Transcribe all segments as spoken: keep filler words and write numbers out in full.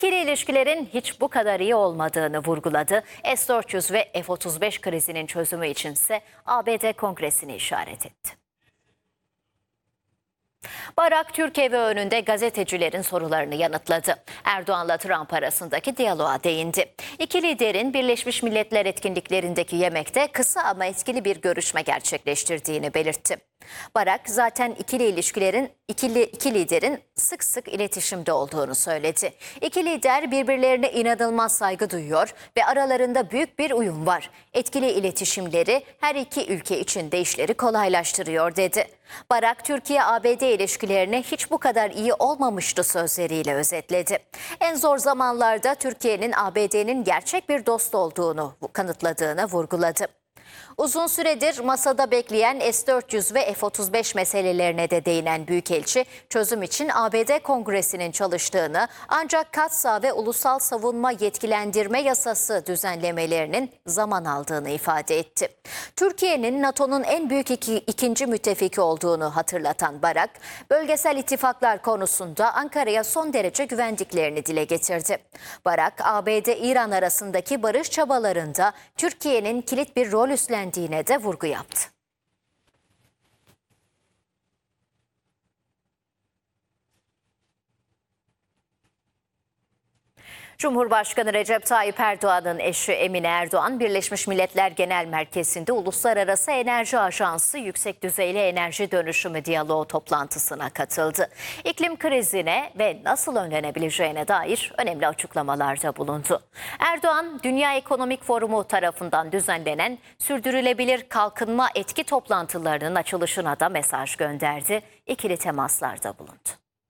İkili ilişkilerin hiç bu kadar iyi olmadığını vurguladı. S dört yüz ve F otuz beş krizinin çözümü içinse A B D Kongresi'ni işaret etti. Barak Türkiye ve önünde gazetecilerin sorularını yanıtladı. Erdoğan'la Trump arasındaki diyaloğa değindi. İki liderin Birleşmiş Milletler etkinliklerindeki yemekte kısa ama etkili bir görüşme gerçekleştirdiğini belirtti. Barak zaten ikili ilişkilerin ikili, iki liderin sık sık iletişimde olduğunu söyledi. İki lider birbirlerine inanılmaz saygı duyuyor ve aralarında büyük bir uyum var. Etkili iletişimleri her iki ülke için de işleri kolaylaştırıyor dedi. Barak, Türkiye-A B D ilişkilerini hiç bu kadar iyi olmamıştı sözleriyle özetledi. En zor zamanlarda Türkiye'nin A B D'nin gerçek bir dost olduğunu kanıtladığını vurguladı. Uzun süredir masada bekleyen S dört yüz ve F otuz beş meselelerine de değinen Büyükelçi, çözüm için A B D Kongresi'nin çalıştığını ancak Katsa ve Ulusal Savunma Yetkilendirme Yasası düzenlemelerinin zaman aldığını ifade etti. Türkiye'nin NATO'nun en büyük iki, ikinci müttefiki olduğunu hatırlatan Barak, bölgesel ittifaklar konusunda Ankara'ya son derece güvendiklerini dile getirdi. Barak, A B D-İran arasındaki barış çabalarında Türkiye'nin kilit bir rol üstlendiğine de vurgu yaptı. Cumhurbaşkanı Recep Tayyip Erdoğan'ın eşi Emine Erdoğan, Birleşmiş Milletler Genel Merkezi'nde Uluslararası Enerji Ajansı Yüksek Düzeyli Enerji Dönüşümü Diyaloğu toplantısına katıldı. İklim krizine ve nasıl önlenebileceğine dair önemli açıklamalarda bulundu. Erdoğan, Dünya Ekonomik Forumu tarafından düzenlenen Sürdürülebilir Kalkınma Etki toplantılarının açılışına da mesaj gönderdi. İkili temaslarda bulundu.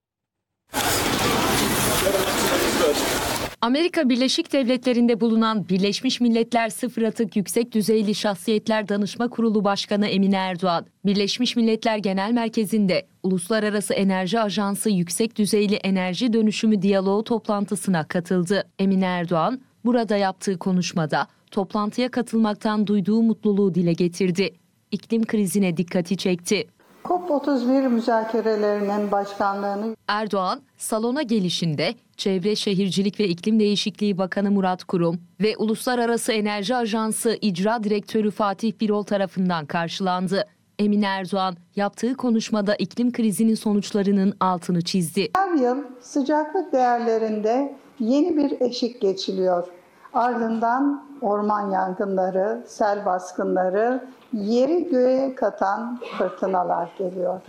Amerika Birleşik Devletleri'nde bulunan Birleşmiş Milletler Sıfır Atık Yüksek Düzeyli Şahsiyetler Danışma Kurulu Başkanı Emine Erdoğan, Birleşmiş Milletler Genel Merkezi'nde Uluslararası Enerji Ajansı Yüksek Düzeyli Enerji Dönüşümü Diyaloğu toplantısına katıldı. Emine Erdoğan, burada yaptığı konuşmada toplantıya katılmaktan duyduğu mutluluğu dile getirdi. İklim krizine dikkati çekti. COP otuz bir müzakerelerinin başkanlığını Erdoğan, salona gelişinde Çevre Şehircilik ve İklim Değişikliği Bakanı Murat Kurum ve Uluslararası Enerji Ajansı İcra Direktörü Fatih Birol tarafından karşılandı. Emine Erdoğan yaptığı konuşmada iklim krizinin sonuçlarının altını çizdi. Her yıl sıcaklık değerlerinde yeni bir eşik geçiliyor. Ardından orman yangınları, sel baskınları, yeri göğe katan fırtınalar geliyor.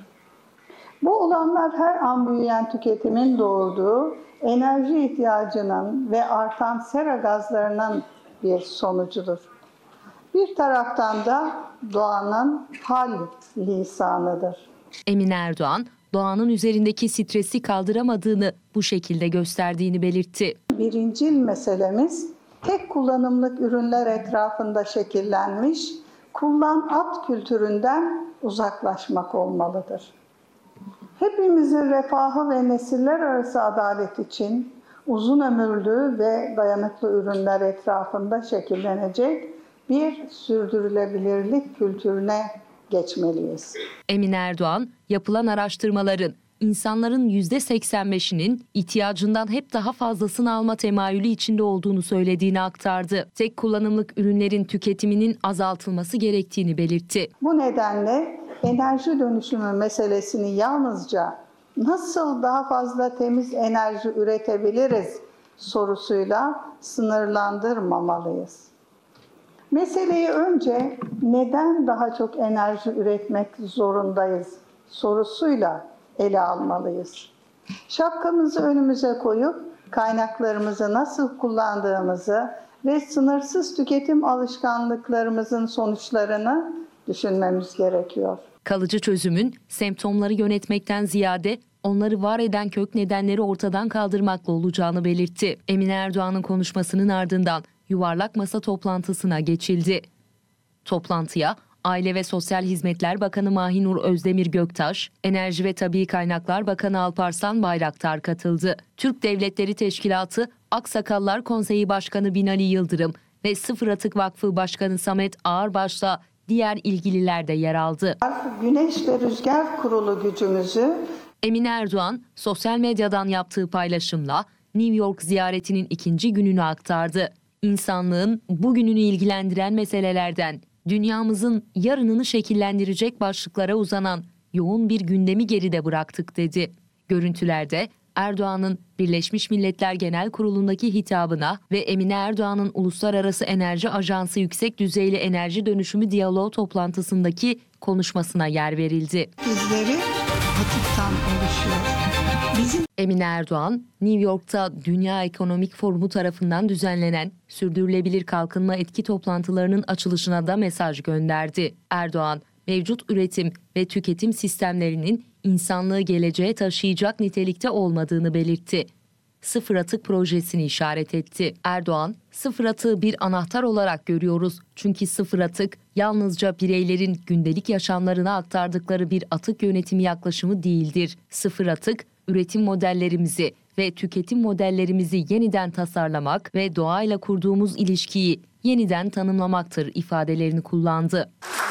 Bu olanlar her an büyüyen tüketimin doğurduğu enerji ihtiyacının ve artan sera gazlarının bir sonucudur. Bir taraftan da doğanın hal lisanıdır. Emine Erdoğan, doğanın üzerindeki stresi kaldıramadığını bu şekilde gösterdiğini belirtti. Birincil meselemiz tek kullanımlık ürünler etrafında şekillenmiş, kullan at kültüründen uzaklaşmak olmalıdır. Hepimizin refahı ve nesiller arası adalet için uzun ömürlü ve dayanıklı ürünler etrafında şekillenecek bir sürdürülebilirlik kültürüne geçmeliyiz. Emine Erdoğan, yapılan araştırmaların insanların yüzde seksen beşinin ihtiyacından hep daha fazlasını alma temayülü içinde olduğunu söylediğini aktardı. Tek kullanımlık ürünlerin tüketiminin azaltılması gerektiğini belirtti. Bu nedenle enerji dönüşümü meselesini yalnızca nasıl daha fazla temiz enerji üretebiliriz sorusuyla sınırlandırmamalıyız. Meseleyi önce neden daha çok enerji üretmek zorundayız sorusuyla ele almalıyız. Şapkamızı önümüze koyup kaynaklarımızı nasıl kullandığımızı ve sınırsız tüketim alışkanlıklarımızın sonuçlarını düşünmemiz gerekiyor. Kalıcı çözümün semptomları yönetmekten ziyade onları var eden kök nedenleri ortadan kaldırmakla olacağını belirtti. Emine Erdoğan'ın konuşmasının ardından yuvarlak masa toplantısına geçildi. Toplantıya Aile ve Sosyal Hizmetler Bakanı Mahinur Özdemir Göktaş, Enerji ve Tabii Kaynaklar Bakanı Alparslan Bayraktar katıldı. Türk Devletleri Teşkilatı Aksakallar Konseyi Başkanı Binali Yıldırım ve Sıfır Atık Vakfı Başkanı Samet Ağırbaş'la diğer ilgililer de yer aldı. Güneş ve Rüzgar Kurulu gücümüzü Emine Erdoğan sosyal medyadan yaptığı paylaşımla New York ziyaretinin ikinci gününü aktardı. İnsanlığın bugününü ilgilendiren meselelerden dünyamızın yarınını şekillendirecek başlıklara uzanan yoğun bir gündemi geride bıraktık dedi. Görüntülerde Erdoğan'ın Birleşmiş Milletler Genel Kurulu'ndaki hitabına ve Emine Erdoğan'ın Uluslararası Enerji Ajansı Yüksek Düzeyli Enerji Dönüşümü Diyaloğu toplantısındaki konuşmasına yer verildi. Bizleri atıktan oluşuyor. Bizim Emine Erdoğan, New York'ta Dünya Ekonomik Forumu tarafından düzenlenen Sürdürülebilir Kalkınma Etki toplantılarının açılışına da mesaj gönderdi. Erdoğan, mevcut üretim ve tüketim sistemlerinin insanlığı geleceğe taşıyacak nitelikte olmadığını belirtti. Sıfır atık projesini işaret etti. Erdoğan, sıfır atığı bir anahtar olarak görüyoruz. Çünkü sıfır atık yalnızca bireylerin gündelik yaşamlarına aktardıkları bir atık yönetimi yaklaşımı değildir. Sıfır atık, üretim modellerimizi ve tüketim modellerimizi yeniden tasarlamak ve doğayla kurduğumuz ilişkiyi yeniden tanımlamaktır ifadelerini kullandı.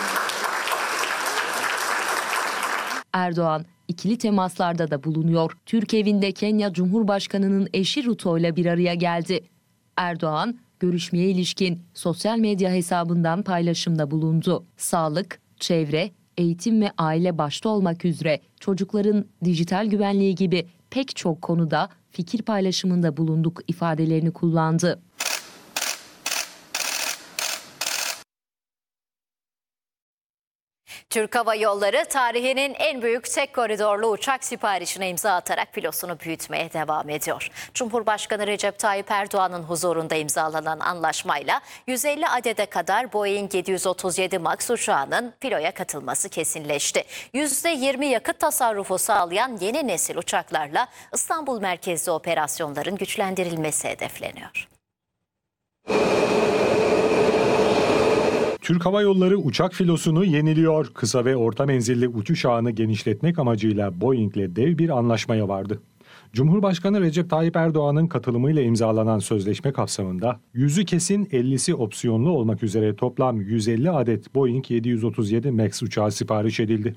Erdoğan, ikili temaslarda da bulunuyor. Türk evinde Kenya Cumhurbaşkanı'nın eşi Ruto ile bir araya geldi. Erdoğan, görüşmeye ilişkin sosyal medya hesabından paylaşımda bulundu. Sağlık, çevre, eğitim ve aile başta olmak üzere çocukların dijital güvenliği gibi pek çok konuda fikir paylaşımında bulunduk ifadelerini kullandı. Türk Hava Yolları tarihinin en büyük tek koridorlu uçak siparişine imza atarak filosunu büyütmeye devam ediyor. Cumhurbaşkanı Recep Tayyip Erdoğan'ın huzurunda imzalanan anlaşmayla yüz elli adede kadar Boeing yedi yüz otuz yedi Max uçağının filoya katılması kesinleşti. yüzde yirmi yakıt tasarrufu sağlayan yeni nesil uçaklarla İstanbul merkezli operasyonların güçlendirilmesi hedefleniyor. Türk Hava Yolları uçak filosunu yeniliyor. Kısa ve orta menzilli uçuş ağını genişletmek amacıyla Boeing'le dev bir anlaşmaya vardı. Cumhurbaşkanı Recep Tayyip Erdoğan'ın katılımıyla imzalanan sözleşme kapsamında yüzü kesin ellisi opsiyonlu olmak üzere toplam yüz elli adet Boeing yedi yüz otuz yedi Max uçağı sipariş edildi.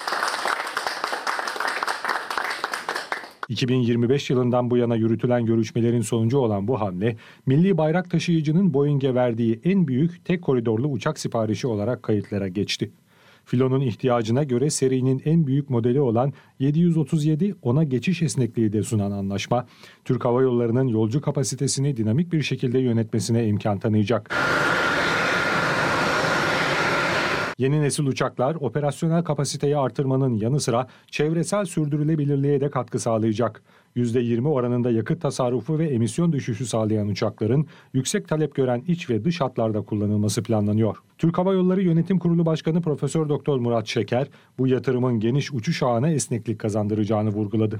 iki bin yirmi beş yılından bu yana yürütülen görüşmelerin sonucu olan bu hamle, milli bayrak taşıyıcının Boeing'e verdiği en büyük tek koridorlu uçak siparişi olarak kayıtlara geçti. Filonun ihtiyacına göre serinin en büyük modeli olan yedi yüz otuz yedi ona geçiş esnekliği de sunan anlaşma, Türk Hava Yolları'nın yolcu kapasitesini dinamik bir şekilde yönetmesine imkan tanıyacak. Yeni nesil uçaklar operasyonel kapasiteyi artırmanın yanı sıra çevresel sürdürülebilirliğe de katkı sağlayacak. yüzde yirmi oranında yakıt tasarrufu ve emisyon düşüşü sağlayan uçakların yüksek talep gören iç ve dış hatlarda kullanılması planlanıyor. Türk Hava Yolları Yönetim Kurulu Başkanı Profesör Doktor Murat Şeker, bu yatırımın geniş uçuş ağına esneklik kazandıracağını vurguladı.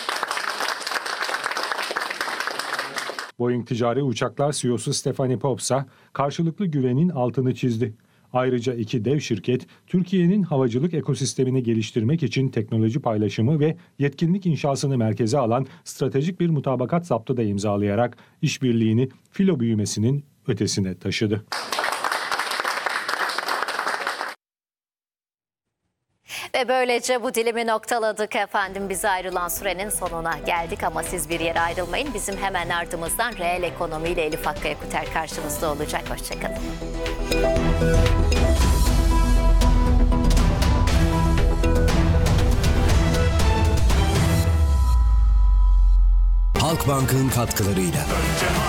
Boeing Ticari Uçaklar C E O'su Stephanie Popsa karşılıklı güvenin altını çizdi. Ayrıca iki dev şirket, Türkiye'nin havacılık ekosistemini geliştirmek için teknoloji paylaşımı ve yetkinlik inşasını merkeze alan stratejik bir mutabakat zaptı da imzalayarak işbirliğini filo büyümesinin ötesine taşıdı. Ve böylece bu dilimi noktaladık efendim. Bize ayrılan sürenin sonuna geldik ama siz bir yere ayrılmayın. Bizim hemen ardımızdan reel ekonomiyle Elif Hakkı Ekuter karşımızda olacak. Hoşçakalın. Halkbank'ın katkılarıyla.